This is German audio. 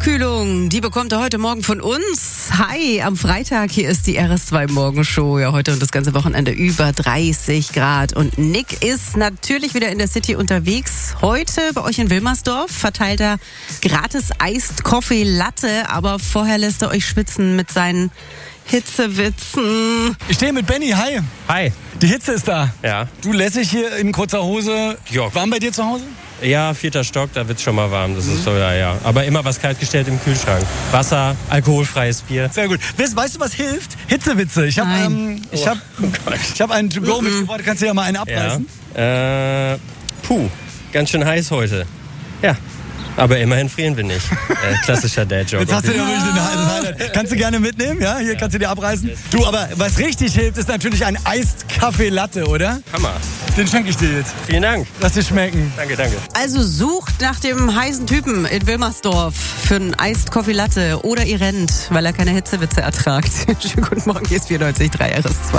Abkühlung, die bekommt ihr heute Morgen von uns. Hi, am Freitag, hier ist die RS2 Morgenshow. Ja, heute und das ganze Wochenende über 30 Grad. Und Nick ist natürlich wieder in der City unterwegs. Heute bei euch in Wilmersdorf verteilt er gratis Iced Coffee Latte. Aber vorher lässt er euch schwitzen mit seinen Hitzewitzen. Ich stehe mit Benny, hi. Hi. Die Hitze ist da. Ja. Du lässig hier in kurzer Hose. Ja. Warm bei dir zu Hause? Ja, 4. Stock, da wird's schon mal warm. Das ist so, ja. Aber immer was kaltgestellt im Kühlschrank. Wasser, alkoholfreies Bier. Sehr gut. Weißt du, was hilft? Hitzewitze. Ich habe hab einen To-Go mitgebracht. Kannst du ja mal einen abreißen? Ja. Ganz schön heiß heute. Ja. Aber immerhin frieren wir nicht. Klassischer Dad-Joke. Jetzt hast du ja wirklich das Highlight. Kannst du gerne mitnehmen, ja? Hier kannst du dir abreißen. Du, aber was richtig hilft, ist natürlich ein Iced Kaffee Latte, oder? Hammer. Den schenke ich dir jetzt. Vielen Dank. Lass dir schmecken. Danke. Also sucht nach dem heißen Typen in Wilmersdorf für einen Iced Coffee Latte oder ihr rennt, weil er keine Hitzewitze ertragt. Schönen guten Morgen, hier ist 94.3 RS2.